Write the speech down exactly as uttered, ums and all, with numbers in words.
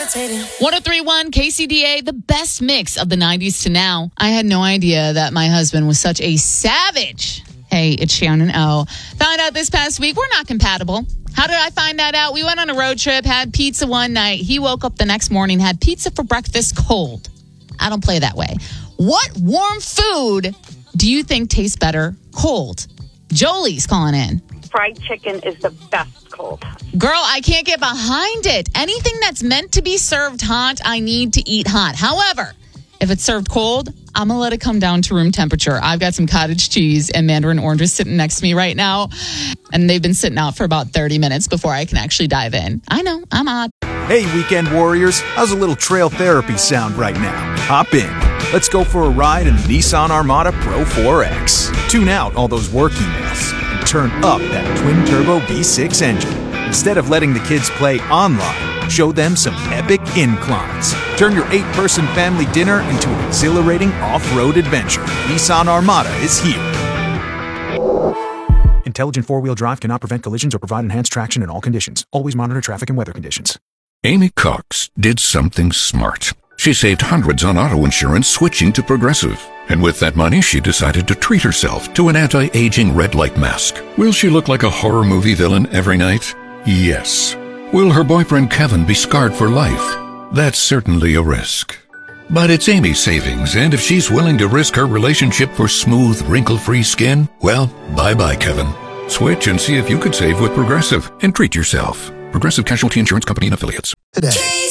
one oh three point one K C D A, the best mix of the nineties to now. I had no idea that my husband was such a savage. Hey, it's Shannon O. Found out this past week we're not compatible. How did I find that out? We went on a road trip, had pizza one night. He woke up the next morning, had pizza for breakfast cold. I don't play that way. What warm food do you think tastes better cold? Jolie's calling in. Fried chicken is the best cold. Girl, I can't get behind it. Anything that's meant to be served hot, I need to eat hot. However, if it's served cold, I'm going to let it come down to room temperature. I've got some cottage cheese and mandarin oranges sitting next to me right now, and they've been sitting out for about thirty minutes before I can actually dive in. I know, I'm odd. Hey, weekend warriors, how's a little trail therapy sound right now? Hop in. Let's go for a ride in the Nissan Armada Pro four X. Tune out all those work emails and turn up that twin-turbo V six engine. Instead of letting the kids play online, show them some epic inclines. Turn your eight-person family dinner into an exhilarating off-road adventure. Nissan Armada is here. Intelligent four-wheel drive cannot prevent collisions or provide enhanced traction in all conditions. Always monitor traffic and weather conditions. Amy Cox did something smart. She saved hundreds on auto insurance switching to Progressive. And with that money, she decided to treat herself to an anti-aging red light mask. Will she look like a horror movie villain every night? Yes. Will her boyfriend Kevin be scarred for life? That's certainly a risk. But it's Amy's savings, and if she's willing to risk her relationship for smooth, wrinkle-free skin, well, bye-bye, Kevin. Switch and see if you could save with Progressive and treat yourself. Progressive Casualty Insurance Company and Affiliates. Today.